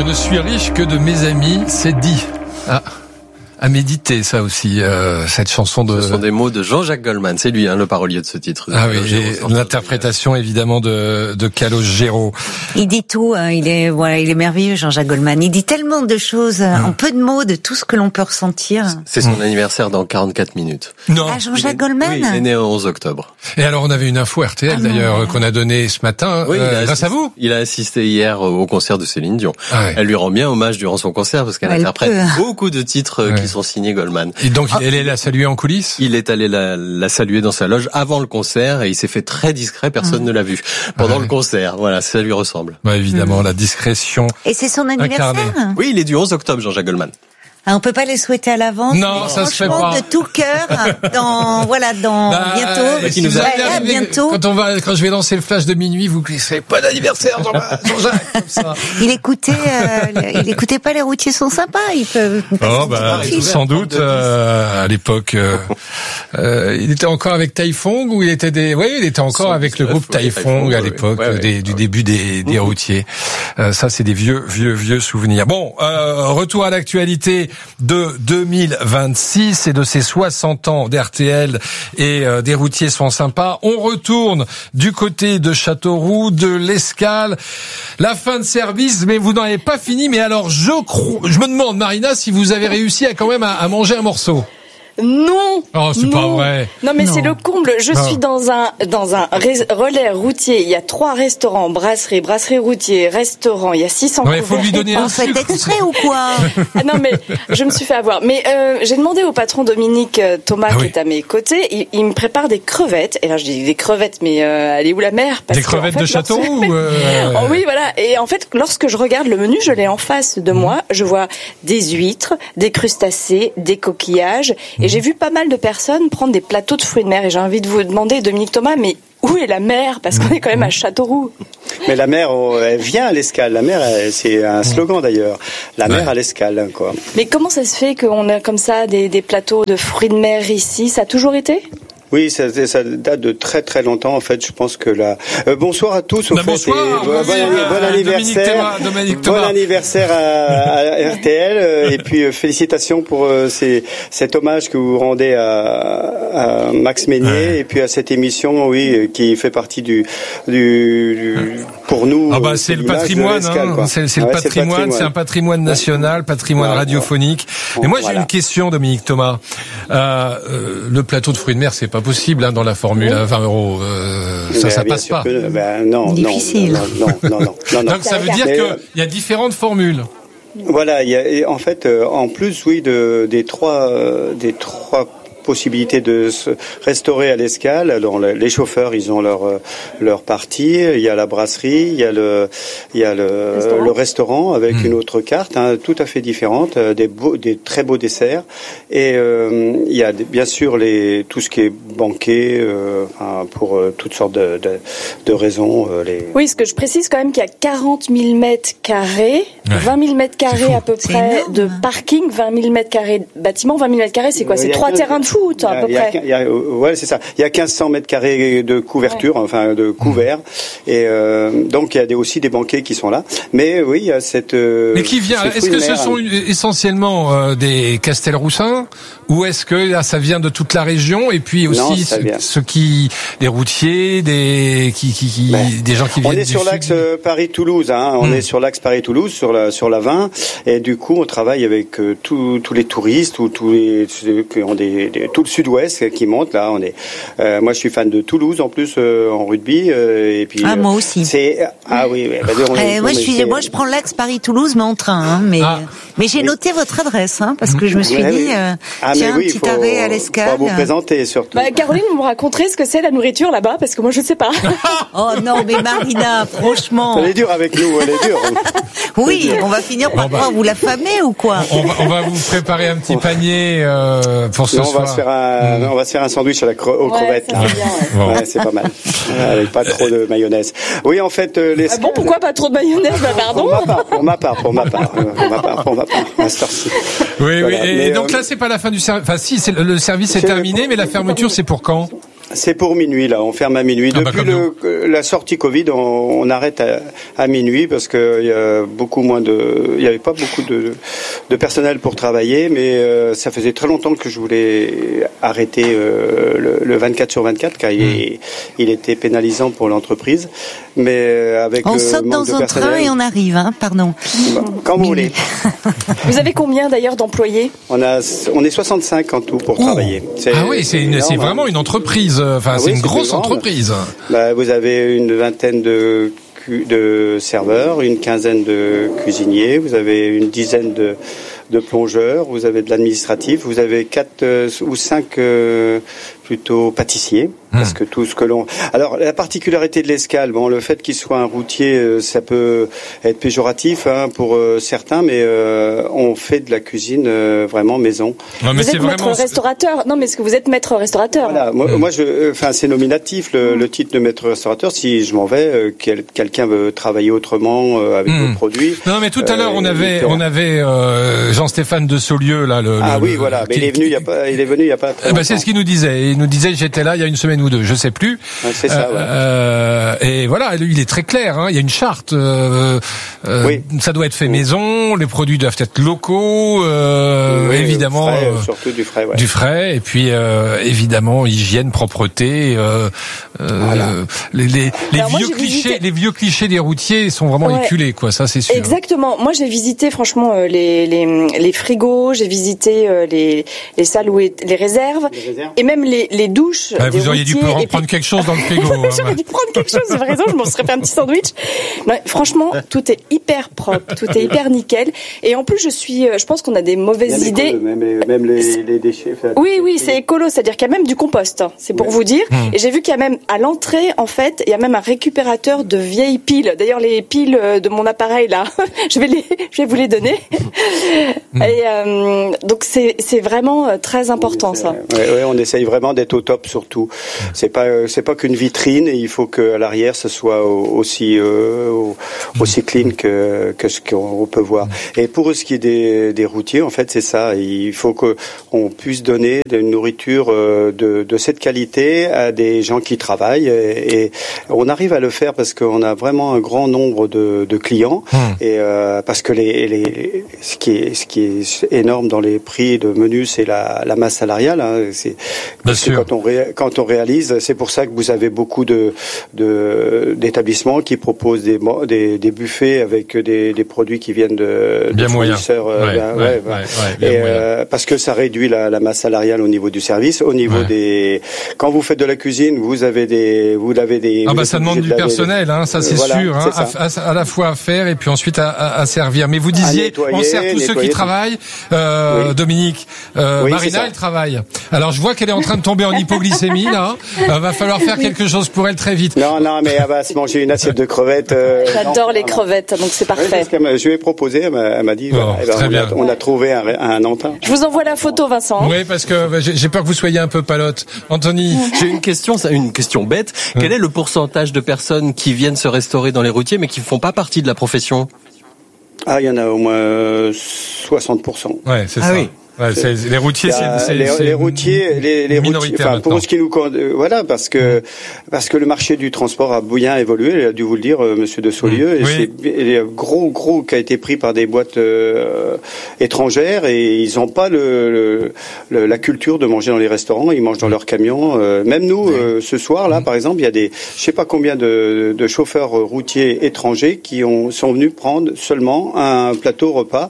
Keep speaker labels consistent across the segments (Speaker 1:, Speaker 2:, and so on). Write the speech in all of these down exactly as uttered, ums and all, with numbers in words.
Speaker 1: Je ne suis riche que de mes amis, c'est dit. Ah. À méditer, ça aussi, euh, cette chanson de...
Speaker 2: Ce sont des mots de Jean-Jacques Goldman, c'est lui, hein, le parolier de ce titre.
Speaker 1: Ah oui, et l'interprétation évidemment de, de Calogero.
Speaker 3: Il dit tout, hein, il est, voilà, il est merveilleux, Jean-Jacques Goldman. Il dit tellement de choses, mmh. en peu de mots, de tout ce que l'on peut ressentir.
Speaker 2: C'est son
Speaker 1: mmh.
Speaker 2: anniversaire dans quarante-quatre minutes.
Speaker 1: Non.
Speaker 3: Ah, Jean-Jacques Goldman?
Speaker 2: Oui, il est né le onze octobre.
Speaker 1: Et alors, on avait une info R T L, ah, d'ailleurs, non. qu'on a donnée ce matin, oui, euh, grâce
Speaker 2: assisté,
Speaker 1: à vous.
Speaker 2: Il a assisté hier au concert de Céline Dion.
Speaker 1: Ah ouais.
Speaker 2: Elle lui rend bien hommage durant son concert, parce qu'elle Elle interprète peut. beaucoup de titres ouais. qui sont signés Goldman.
Speaker 1: Et donc, il est allé la saluer en coulisses?
Speaker 2: Il est allé la, la saluer dans sa loge avant le concert et il s'est fait très discret, personne mmh. ne l'a vu. Pendant ouais. le concert, voilà, ça lui ressemble.
Speaker 1: Bah, évidemment, mmh. la discrétion.
Speaker 3: Et c'est son anniversaire?
Speaker 1: Incarné.
Speaker 2: Oui, il est du onze octobre, Jean-Jacques Goldman.
Speaker 3: Ah, on peut pas les souhaiter à l'avance.
Speaker 1: Non, ça se fait pas.
Speaker 3: De tout cœur, dans voilà, dans
Speaker 1: bah,
Speaker 3: bientôt.
Speaker 1: Si nous ouais,
Speaker 3: là, bientôt.
Speaker 1: Quand on va, quand je vais lancer le flash de minuit, vous glissez pas d'anniversaire, Jean-Jacques, comme ça.
Speaker 3: Il écoutait, euh, il écoutait pas les routiers sont sympas. Ils peuvent.
Speaker 1: Oh bah, sans doute. Euh, à l'époque, euh, euh, il était encore avec Taifong ou il était des, oui, il était encore avec le groupe Taifong à l'époque ouais, ouais, des, ouais, du ouais. début des, des routiers. Euh, ça, c'est des vieux, vieux, vieux souvenirs. Bon, euh, retour à l'actualité de deux mille vingt-six et de ces soixante ans d'R T L et euh, des routiers sont sympas. On retourne du côté de Châteauroux, de l'Escale. La fin de service, mais vous n'en avez pas fini. Mais alors, je crois, je me demande, Marina, si vous avez réussi à quand même à, à manger un morceau.
Speaker 4: Non.
Speaker 1: Oh, c'est
Speaker 4: non.
Speaker 1: pas vrai.
Speaker 4: Non, mais non. c'est le comble. Je non. suis dans un dans un relais routier. Il y a trois restaurants, brasserie, brasserie routier, restaurant. Il y a six cents.
Speaker 1: Non, il faut lui donner un.
Speaker 3: On fait exprès ou quoi?
Speaker 4: Ah non, mais je me suis fait avoir. Mais euh, j'ai demandé au patron Dominique Thomas ah, qui oui. est à mes côtés. Il, il me prépare des crevettes. Et là, je dis des crevettes, mais euh, elle est où la mer?
Speaker 1: Parce des crevettes en fait, de Châteauroux. Ou euh...
Speaker 4: oh, oui, voilà. Et en fait, lorsque je regarde le menu, je l'ai en face de mmh. moi. Je vois des huîtres, des crustacés, des coquillages, mmh. et j'ai vu pas mal de personnes prendre des plateaux de fruits de mer et j'ai envie de vous demander, Dominique Thomas, mais où est la mer? Parce qu'on est quand même à Châteauroux.
Speaker 5: Mais la mer, elle vient à l'Escale. La mer, c'est un slogan d'ailleurs. La mer ouais. à l'Escale, quoi.
Speaker 4: Mais comment ça se fait qu'on a comme ça des, des plateaux de fruits de mer ici? Ça a toujours été?
Speaker 5: Oui, ça, ça date de très très longtemps en fait. Je pense que là. Euh, bonsoir à tous. Au
Speaker 1: non,
Speaker 5: fait,
Speaker 1: bonsoir.
Speaker 5: Et, bon, bon, euh, bon anniversaire. Dominique Thomas, Dominique Thomas. Bon anniversaire à, à R T L euh, et puis euh, félicitations pour euh, ces, cet hommage que vous rendez à, à Max Meignier ouais. et puis à cette émission, oui, qui fait partie du, du, du pour nous.
Speaker 1: Ah bah c'est le patrimoine. Hein, c'est c'est, ouais, le patrimoine, c'est le patrimoine. C'est un patrimoine national, patrimoine ouais, radiophonique. Ouais. Et moi voilà. j'ai une question, Dominique Thomas. Euh, euh, le plateau de fruits de mer, c'est pas possible hein, dans la formule à vingt euros. Euh, ça, ça passe pas.
Speaker 5: Que, ben, non,
Speaker 3: difficile.
Speaker 5: Non, non, non, non, non, non.
Speaker 1: Donc ça veut dire qu'il y a différentes formules.
Speaker 5: Voilà, il y a, en fait, euh, en plus, oui, de, des trois, euh, des trois possibilité de se restaurer à l'Escale. Alors les chauffeurs, ils ont leur leur partie. Il y a la brasserie, il y a le il y a le restaurant, le restaurant avec mmh. une autre carte, hein, tout à fait différente, des beaux, des très beaux desserts. Et euh, il y a bien sûr les tout ce qui est banquet euh, enfin, pour euh, toutes sortes de de, de raisons. Euh, les...
Speaker 4: Oui, ce que je précise quand même qu'il y a quarante mille mètres carrés, ouais. vingt mille mètres carrés à peu près de parking, vingt mille mètres carrés de bâtiment, vingt mille mètres carrés, c'est quoi? C'est trois terrains de foot, à peu près.
Speaker 5: Il y a, ouais, c'est ça. Il y a quinze cents mètres carrés de couverture, ouais. enfin de couvert, et euh, donc il y a des, aussi des banquets qui sont là. Mais oui, il y a cette. Euh,
Speaker 1: Mais qui vient Est-ce que ce sont essentiellement euh, des Castelroussins, ou est-ce que là, ça vient de toute la région, et puis aussi non, ceux, ceux qui, des routiers, des qui, qui, qui ben, des gens qui viennent.
Speaker 5: On est
Speaker 1: du
Speaker 5: sur l'axe Paris-Toulouse, hein. On hum. est sur l'axe Paris-Toulouse, sur la sur la vingt, et du coup on travaille avec euh, tous tous les touristes ou tous les qui ont des, des tout le Sud-Ouest qui monte là. On est. Euh, moi, je suis fan de Toulouse en plus euh, en rugby. Euh, et puis.
Speaker 3: Ah, moi aussi.
Speaker 5: C'est ah oui. oui bah, on,
Speaker 3: euh, moi, je suis. Moi, je prends l'axe Paris-Toulouse, mais en train. Hein, mais ah. mais j'ai noté oui. votre adresse, hein, parce que je me suis oui, dit, euh, ah, tiens, oui, un petit faut, arrêt à l'Escale.
Speaker 5: Faut vous présenter surtout.
Speaker 4: Bah, Caroline, vous me raconterez ce que c'est la nourriture là-bas, parce que moi, je ne sais pas.
Speaker 3: Oh non, mais Marina, franchement.
Speaker 5: Elle est dure avec nous. Elle est dure.
Speaker 3: Oui, on va finir par bon, bah, vous l'affamer ou quoi?
Speaker 1: On va, on va vous préparer un petit panier euh, pour ce
Speaker 5: non,
Speaker 1: soir.
Speaker 5: On va se faire un, mmh. on va se faire un sandwich à la cre- aux ouais, crevettes. Là. Bien, ouais. Bon. Ouais, c'est pas mal. Avec pas trop de mayonnaise. Oui, en fait, euh, les.
Speaker 4: Ah bon, pourquoi pas trop de mayonnaise? Bah, pardon.
Speaker 5: Pour ma part, pour ma part, pour ma part, pour ma part, pour ma part.
Speaker 1: Oui, voilà. oui. Et, et donc euh, là, c'est pas la fin du service. Enfin, si, c'est le, le service est terminé, mais la fermeture, c'est pour quand?
Speaker 5: C'est pour minuit, là. On ferme à minuit.
Speaker 1: Ah
Speaker 5: Depuis
Speaker 1: bah
Speaker 5: le, la sortie Covid, on, on arrête à, à minuit parce que il y a beaucoup moins de, il y avait pas beaucoup de, de personnel pour travailler, mais euh, ça faisait très longtemps que je voulais arrêter euh, le, le vingt-quatre sur vingt-quatre car mmh. il, il était pénalisant pour l'entreprise. Mais avec
Speaker 3: on
Speaker 5: le
Speaker 3: saute
Speaker 5: manque
Speaker 3: dans
Speaker 5: de
Speaker 3: un train et on arrive, hein, pardon.
Speaker 5: Bah, quand vous voulez.
Speaker 4: Vous avez combien d'ailleurs d'employés? On
Speaker 5: a, on est soixante-cinq en tout pour oh. travailler.
Speaker 1: C'est, ah oui, c'est, une, c'est vraiment une entreprise. Enfin, ah c'est oui, une c'est grosse entreprise.
Speaker 5: Bah, vous avez une vingtaine de de serveurs, une quinzaine de cuisiniers, vous avez une dizaine de de plongeurs, vous avez de l'administratif, vous avez quatre euh, ou cinq euh, plutôt pâtissiers, mmh. parce que tout ce que l'on... Alors, la particularité de l'escale, bon, le fait qu'il soit un routier, euh, ça peut être péjoratif hein, pour euh, certains, mais euh, on fait de la cuisine euh, vraiment maison.
Speaker 4: Non, mais vous c'est êtes vraiment... maître restaurateur. Non, mais est-ce que vous êtes maître restaurateur?
Speaker 5: Voilà, moi, mmh. moi je, enfin, c'est nominatif le, mmh. le titre de maître restaurateur. Si je m'en vais, euh, quel, quelqu'un veut travailler autrement euh, avec mmh. nos produits.
Speaker 1: Non, mais tout à l'heure, euh, on avait, on avait euh, Jean-Stéphane de Saulieu là. Le,
Speaker 5: ah
Speaker 1: le,
Speaker 5: oui, voilà. Mais qui, il est venu, il y a pas, il est venu il y a pas. Très
Speaker 1: eh ben, c'est ce qu'il nous disait. Il nous disait, j'étais là il y a une semaine ou deux, je sais plus.
Speaker 5: Ah, c'est ça. Ouais.
Speaker 1: Euh, et voilà, lui, il est très clair. Hein, il y a une charte. Euh, euh, oui. Ça doit être fait oui. maison. Les produits doivent être locaux. Euh, oui, évidemment.
Speaker 5: Frais, euh, surtout du frais. Ouais.
Speaker 1: Du frais. Et puis euh, évidemment hygiène, propreté. Euh, voilà. euh, les les, les Alors vieux moi, clichés, visité... les vieux clichés des routiers sont vraiment ouais. éculés, quoi. Ça, c'est sûr.
Speaker 4: Exactement. Moi, j'ai visité franchement euh, les les les frigos. J'ai visité euh, les les salles où est, les réserves, les réserves et même les les douches.
Speaker 1: Ah, vous auriez dû reprendre
Speaker 4: puis...
Speaker 1: quelque chose dans le frigo.
Speaker 4: J'aurais dû prendre quelque chose. Vous avez raison. Je m'en serais fait un petit sandwich. Non, franchement, tout est hyper propre, tout est hyper nickel. Et en plus, je suis, je pense qu'on a des mauvaises idées.
Speaker 5: Écolo, même les, même les, les déchets. Enfin,
Speaker 4: oui, oui, c'est écolo, c'est-à-dire qu'il y a même du compost. C'est pour ouais. vous dire. Mmh. Et j'ai vu qu'il y a même à l'entrée, en fait, il y a même un récupérateur de vieilles piles. D'ailleurs, les piles de mon appareil là, je vais les, je vais vous les donner. Mmh. Et euh, donc c'est c'est vraiment très important ça.
Speaker 5: Oui, ouais, on essaye vraiment d'être au top surtout. C'est pas c'est pas qu'une vitrine et il faut que à l'arrière ce soit aussi euh, aussi clean que que ce qu'on peut voir. Et pour ce qui est des des routiers, en fait, c'est ça. Il faut que on puisse donner une nourriture de de cette qualité à des gens qui travaillent et, et on arrive à le faire parce qu'on a vraiment un grand nombre de de clients mmh. et euh, parce que les les ce qui est ce qui est énorme dans les prix de menus, c'est la la masse salariale. Hein. C'est parce que quand on ré, quand on réalise, c'est pour ça que vous avez beaucoup de de d'établissements qui proposent des des, des buffets avec des des produits qui viennent de, de
Speaker 1: bien
Speaker 5: fournisseurs.
Speaker 1: Ouais,
Speaker 5: euh,
Speaker 1: ouais,
Speaker 5: ben,
Speaker 1: ouais,
Speaker 5: ouais,
Speaker 1: ouais,
Speaker 5: ouais, ouais, et euh, parce que ça réduit la, la masse salariale au niveau du service, au niveau ouais. des. Quand vous faites de la cuisine, vous avez des vous avez des.
Speaker 1: Ah bah ça demande du personnel, hein, ça c'est voilà, sûr, hein, à, à, à la fois à faire et puis ensuite à, à, à servir. Mais vous disiez, nettoyer, on sert tous ceux qui travaillent. Euh, oui. Dominique, euh, oui, Marina, elle travaille. Alors je vois qu'elle est en train de tomber en hypoglycémie là. Euh, va falloir faire quelque chose pour elle très vite.
Speaker 5: Non, non, mais elle va se manger une assiette de crevettes. Euh,
Speaker 4: J'adore
Speaker 5: non,
Speaker 4: les crevettes, donc c'est parfait.
Speaker 5: Oui, je lui ai proposé, elle m'a, elle m'a dit,
Speaker 1: oh,
Speaker 5: eh ben,
Speaker 1: très
Speaker 5: on,
Speaker 1: bien.
Speaker 5: a, on a trouvé un, un emprunt.
Speaker 4: Je vous envoie la photo, Vincent.
Speaker 1: Oui, parce que j'ai, j'ai peur que vous soyez un peu palote. Anthony,
Speaker 2: j'ai une question, une question bête. Quel est le pourcentage de personnes qui viennent se restaurer dans les routiers, mais qui ne font pas partie de la profession?
Speaker 5: Ah, il y en a au moins soixante pour cent.
Speaker 1: Ouais, c'est
Speaker 2: ah
Speaker 1: ça.
Speaker 2: Oui.
Speaker 1: Ouais, c'est, les routiers, c'est, c'est,
Speaker 5: les,
Speaker 1: c'est
Speaker 5: les routiers, les, les routiers, enfin, pour ce qui nous, voilà, parce que, mmh. parce que le marché du transport a bien évolué, il a dû vous le dire, monsieur de Saulieu, mmh. et oui. c'est, il est gros, gros, qui a été pris par des boîtes, euh, étrangères, et ils n'ont pas le, le, le, la culture de manger dans les restaurants, ils mangent dans leurs camions, euh, même nous, mmh. euh, ce soir, là, mmh. par exemple, il y a des, je sais pas combien de, de chauffeurs routiers étrangers qui ont, sont venus prendre seulement un plateau repas.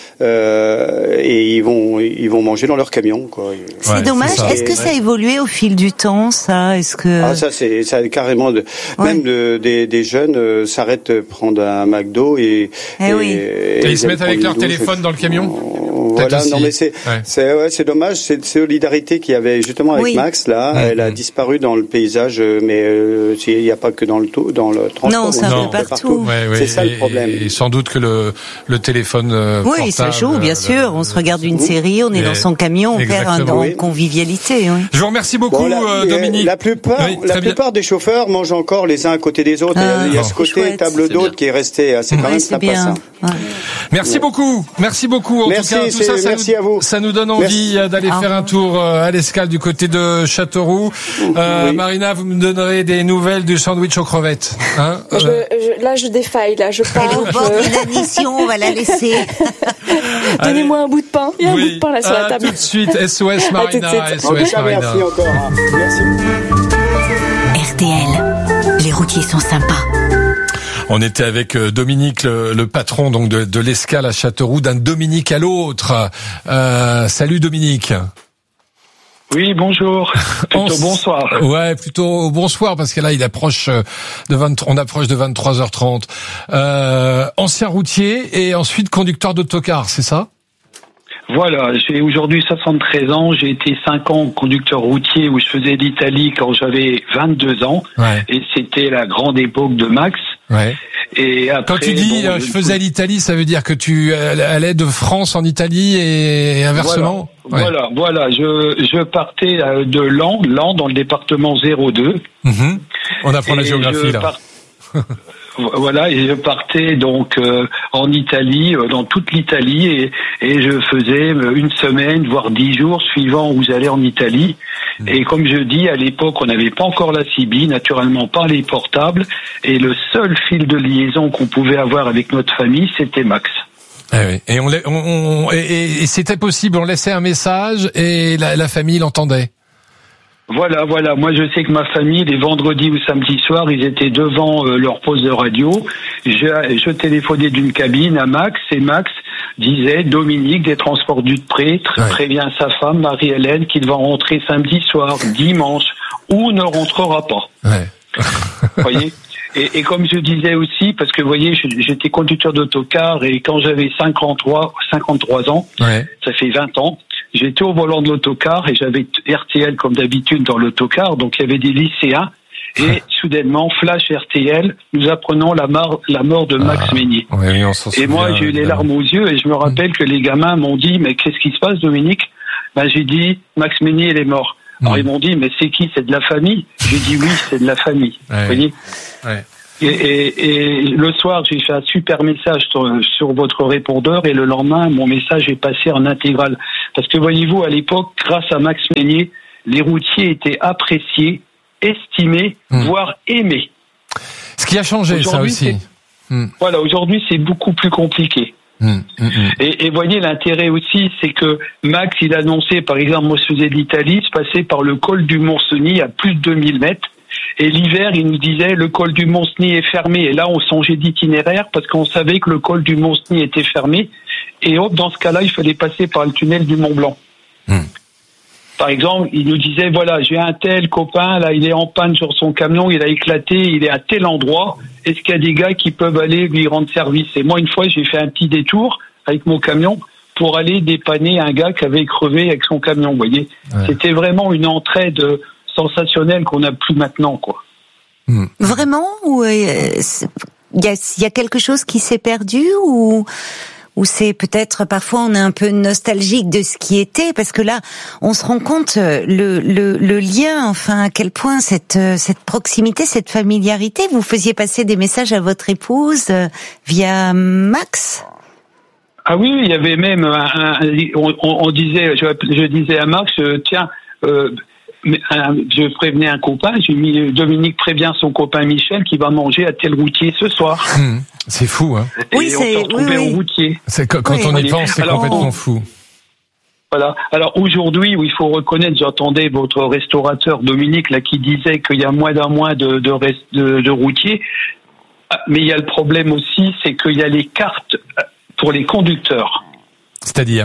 Speaker 5: Euh, et ils vont ils vont manger dans leur camion, quoi.
Speaker 3: C'est ouais, dommage. C'est Est-ce que ça a évolué au fil du temps, ça? Est-ce que
Speaker 5: ah ça c'est ça carrément de, ouais. même de, des des jeunes euh, s'arrêtent prendre un McDo et
Speaker 3: eh et, oui.
Speaker 1: et, et ils se mettent avec leur téléphone dans le camion.
Speaker 5: Voilà, non mais c'est ouais. c'est ouais, c'est dommage, cette solidarité qu'il y avait justement avec oui. Max là, mmh. elle a disparu dans le paysage, mais euh, il n'y a pas que dans le tout, dans le transport.
Speaker 3: Non, ça un peu partout. partout.
Speaker 1: Ouais, ouais,
Speaker 5: c'est ça
Speaker 1: et,
Speaker 5: le problème.
Speaker 1: Et sans doute que le le téléphone euh,
Speaker 3: oui,
Speaker 1: portable.
Speaker 3: Ça joue, bien sûr. On se regarde une série, on est dans son camion, on perd un dans convivialité. Oui.
Speaker 1: Je vous remercie beaucoup, bon, la, euh, Dominique.
Speaker 5: La plupart, oui, la plupart des chauffeurs mangent encore les uns à côté des autres. Ah, il y a, il y a ce côté chouette. Table d'hôte qui est resté. C'est quand ouais, même
Speaker 3: c'est
Speaker 5: sympa
Speaker 3: bien.
Speaker 5: ça.
Speaker 1: Ouais. Merci ouais. beaucoup. Merci beaucoup. En
Speaker 5: Merci,
Speaker 1: tout cas, tout ça, ça merci nous, à vous. Ça nous donne envie merci. d'aller ah. faire un tour à l'escale du côté de Châteauroux. Euh, oui. Marina, vous me donnerez des nouvelles du sandwich aux crevettes. Hein
Speaker 4: je, je, là, je défaille. Là, je pars.
Speaker 3: Elle est au bord de la mission, on va la laisser.
Speaker 4: Donnez-moi un bout de pain. Il y a oui. un bout de pain là sur
Speaker 1: ah,
Speaker 4: la table.
Speaker 1: Tout de suite, S O S Marina. S O S Marina.
Speaker 5: Merci encore. Hein. Merci.
Speaker 3: R T L, les routiers sont sympas.
Speaker 1: On était avec Dominique, le, le patron donc de, de l'escale à Châteauroux, d'un Dominique à l'autre. Euh, salut Dominique.
Speaker 6: Oui, bonjour. Plutôt on, bonsoir.
Speaker 1: Ouais, plutôt bonsoir parce que là il approche de vingt, on approche de vingt-trois heures trente. Euh, ancien routier et ensuite conducteur d'autocar, c'est ça ?
Speaker 6: Voilà, j'ai aujourd'hui soixante-treize ans, j'ai été cinq ans conducteur routier où je faisais l'Italie quand j'avais vingt-deux ans. Ouais. Et c'était la grande époque de Max. Ouais. Et après,
Speaker 1: quand tu dis bon, je faisais l'Italie, ça veut dire que tu allais de France en Italie et inversement.
Speaker 6: Voilà, ouais. voilà, voilà. Je, je partais de Laon, Laon dans le département zéro deux.
Speaker 1: Mmh. On apprend et la géographie là. Part...
Speaker 6: Voilà, et je partais donc euh, en Italie, euh, dans toute l'Italie, et, et je faisais une semaine, voire dix jours, suivant où j'allais en Italie. Mmh. Et comme je dis, à l'époque, on n'avait pas encore la C B, naturellement pas les portables, et le seul fil de liaison qu'on pouvait avoir avec notre famille, c'était Max.
Speaker 1: Ah oui. Et, on, on, on et, et c'était possible, on laissait un message et la, la famille l'entendait.
Speaker 6: Voilà, voilà. Moi, je sais que ma famille, les vendredis ou samedis soirs, ils étaient devant euh, leur poste de radio. Je, je téléphonais d'une cabine à Max et Max disait Dominique des Transports du Pré ouais. prévient sa femme Marie-Hélène qu'il va rentrer samedi soir, dimanche, ou ne rentrera pas. Ouais. Vous voyez. Et, et comme je disais aussi, parce que vous voyez, j'étais conducteur d'autocar et quand j'avais cinquante-trois, cinquante-trois ans, ouais. ça fait vingt ans. J'étais au volant de l'autocar et j'avais R T L comme d'habitude dans l'autocar, donc il y avait des lycéens et soudainement, flash R T L, nous apprenons la mort, la mort de Max ah, Meignier.
Speaker 1: Oui, on s'en
Speaker 6: et moi, j'ai eu les larmes aux yeux et je me rappelle mmh. que les gamins m'ont dit, mais qu'est-ce qui se passe, Dominique ? Ben, j'ai dit, Max Meignier, il est mort. Mmh. Alors ils m'ont dit, mais c'est qui ? C'est de la famille ? J'ai dit oui, c'est de la famille. Ouais. Vous voyez ? Ouais. Et, et, et le soir, j'ai fait un super message sur, sur votre répondeur et le lendemain, mon message est passé en intégrale. Parce que voyez-vous, à l'époque, grâce à Max Meignier, les routiers étaient appréciés, estimés, mmh. voire aimés.
Speaker 1: Ce qui a changé, aujourd'hui, ça aussi.
Speaker 6: Mmh. Voilà, aujourd'hui, c'est beaucoup plus compliqué. Mmh. Mmh. Et, et voyez, l'intérêt aussi, c'est que Max, il annonçait, par exemple, moi je faisais de l'Italie, je passais par le col du Mont-Cenis à plus de deux mille mètres. Et l'hiver, il nous disait, le col du Mont-Cenis est fermé. Et là, on changeait d'itinéraire parce qu'on savait que le col du Mont-Cenis était fermé. Et hop, dans ce cas-là, il fallait passer par le tunnel du Mont-Blanc. Mmh. Par exemple, il nous disait, voilà, j'ai un tel copain, là, il est en panne sur son camion, il a éclaté, il est à tel endroit. Est-ce qu'il y a des gars qui peuvent aller lui rendre service ? Et moi, une fois, j'ai fait un petit détour avec mon camion pour aller dépanner un gars qui avait crevé avec son camion, vous voyez. Ouais. C'était vraiment une entraide sensationnelle qu'on n'a plus maintenant, quoi.
Speaker 3: Mmh. Vraiment ? Ou il euh, y, a, y a quelque chose qui s'est perdu ou... ou c'est peut-être parfois on est un peu nostalgique de ce qui était, parce que là on se rend compte le le, le lien, enfin à quel point cette cette proximité, cette familiarité. Vous faisiez passer des messages à votre épouse via Max.
Speaker 6: Ah oui, il y avait même un, un, on, on disait, je, je disais à Max, tiens. Euh, je prévenais un copain, j'ai mis Dominique prévient son copain Michel qui va manger à tel routier ce soir.
Speaker 1: Mmh, c'est fou, hein.
Speaker 6: Et oui, on c'est, se retrouvait oui, oui. au routier.
Speaker 1: C'est quand, quand oui. on y pense, c'est alors, complètement fou.
Speaker 6: Voilà. Alors aujourd'hui, où il faut reconnaître, j'entendais votre restaurateur Dominique là qui disait qu'il y a moins d'un mois de de, de de routiers, mais il y a le problème aussi, c'est qu'il y a les cartes pour les conducteurs.
Speaker 1: C'est-à-dire ?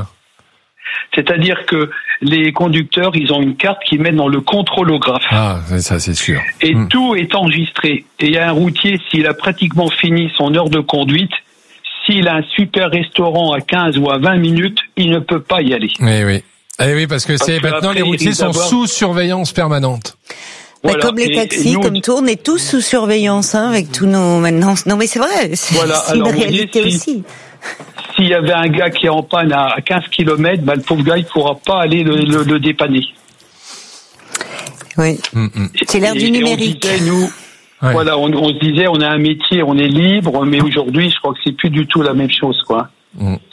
Speaker 6: C'est-à-dire que les conducteurs, ils ont une carte qu'ils mettent dans le contrôlographe.
Speaker 1: Ah, ça c'est sûr.
Speaker 6: Et mmh. tout est enregistré. Et il y a un routier, s'il a pratiquement fini son heure de conduite, s'il a un super restaurant à quinze ou à vingt minutes, il ne peut pas y aller.
Speaker 1: Oui, oui. Eh oui, parce que parce c'est que maintenant les routiers sont sous surveillance permanente.
Speaker 3: Voilà. Bah, comme les taxis, nous, comme tout, on est tous sous surveillance, hein, avec tous nos maintenant. Non, mais c'est vrai, c'est, voilà. c'est une Alors, réalité voyez, si, aussi.
Speaker 6: S'il y avait un gars qui est en panne à quinze kilomètres, bah, le pauvre gars, il ne pourra pas aller le, le, le dépanner.
Speaker 3: Oui. Mm-hmm. C'est l'ère du numérique.
Speaker 6: On disait, nous, ouais. Voilà, on, on se disait, on a un métier, on est libre, mais aujourd'hui, je crois que c'est plus du tout la même chose, quoi. Mm.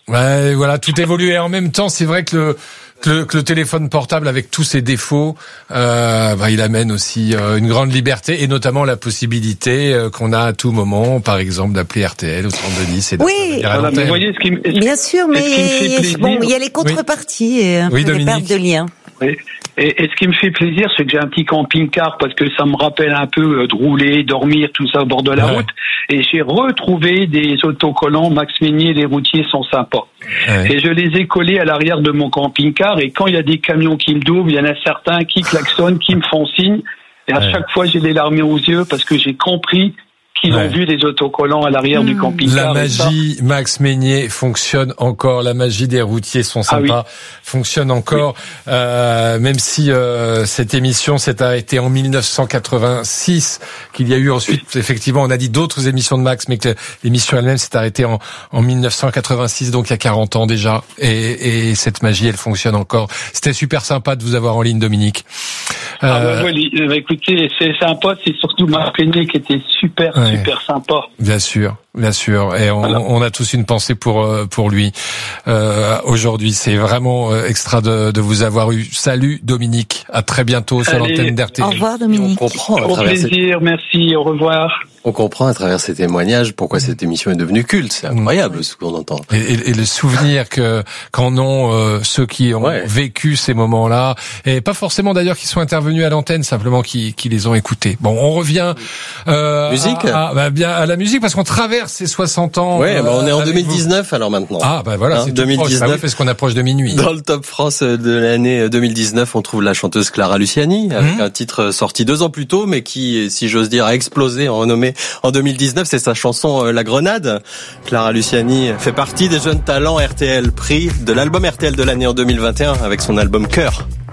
Speaker 1: Ouais, voilà, tout évolue et en même temps, c'est vrai que le que le, que le téléphone portable, avec tous ses défauts, euh, bah, il amène aussi euh, une grande liberté et notamment la possibilité euh, qu'on a à tout moment, par exemple, d'appeler R T L au trente-deux dix. Et
Speaker 3: oui,
Speaker 6: voilà, mais vous voyez ce qui me,
Speaker 3: bien sûr, mais
Speaker 6: plaisir,
Speaker 3: bon, il y a les contreparties oui. et un
Speaker 1: oui,
Speaker 3: peu les pertes de liens.
Speaker 6: Oui. Et, et ce qui me fait plaisir, c'est que j'ai un petit camping-car parce que ça me rappelle un peu de rouler, dormir, tout ça au bord de la ouais. route. Et j'ai retrouvé des autocollants Max Meignier, les routiers sont sympas. Ouais. Et je les ai collés à l'arrière de mon camping-car. Et quand il y a des camions qui me doublent, il y en a certains qui klaxonnent, qui me font signe. Et à ouais. chaque fois, j'ai des larmes aux yeux parce que j'ai compris qu'ils ouais. ont vu des autocollants à l'arrière mmh. du camping-car.
Speaker 1: La magie, Max Meignier, fonctionne encore. La magie des routiers sont sympas, ah oui. fonctionne encore. Oui. Euh, même si euh, cette émission s'est arrêtée en mille neuf cent quatre-vingt-six, qu'il y a eu ensuite, oui. effectivement, on a dit d'autres émissions de Max, mais que l'émission elle-même s'est arrêtée en, en mille neuf cent quatre-vingt-six, donc il y a quarante ans déjà. Et, et cette magie, elle fonctionne encore. C'était super sympa de vous avoir en ligne, Dominique.
Speaker 6: Euh... Ah bah, oui, bah, écoutez, c'est sympa, c'est surtout Max Meignier qui était super. Ouais. Super sympa.
Speaker 1: Bien sûr, bien sûr. Et on, voilà. on a tous une pensée pour pour lui. Euh, aujourd'hui, c'est vraiment extra de, de vous avoir eu. Salut Dominique, à très bientôt sur
Speaker 6: Allez.
Speaker 1: l'antenne d'R T L.
Speaker 3: Au revoir Dominique.
Speaker 2: On comprend à
Speaker 6: Au plaisir,
Speaker 2: cette...
Speaker 6: merci, au revoir.
Speaker 2: On comprend à travers ces témoignages pourquoi cette émission est devenue culte. C'est incroyable ce qu'on entend.
Speaker 1: Et, et, et le souvenir que qu'en ont euh, ceux qui ont ouais. vécu ces moments-là, et pas forcément d'ailleurs qui sont intervenus à l'antenne, simplement qui, qui les ont écoutés. Bon, on revient euh,
Speaker 2: musique
Speaker 1: à, à, bah, bien à la musique parce qu'on traverse ces soixante ans.
Speaker 2: Ouais, bah, on est en deux mille dix-neuf
Speaker 1: vous.
Speaker 2: alors maintenant.
Speaker 1: Ah bah voilà, hein, c'est deux mille dix-neuf ah oui, parce qu'on approche de minuit.
Speaker 2: Dans le Top France de l'année deux mille dix-neuf, on trouve la chanteuse Clara Luciani avec mmh. un titre sorti deux ans plus tôt, mais qui, si j'ose dire, a explosé, en renommée en deux mille dix-neuf. C'est sa chanson euh, La Grenade. Clara Luciani fait partie des jeunes talents R T L, prix de l'album R T L de l'année en deux mille vingt et un avec son album Cœur.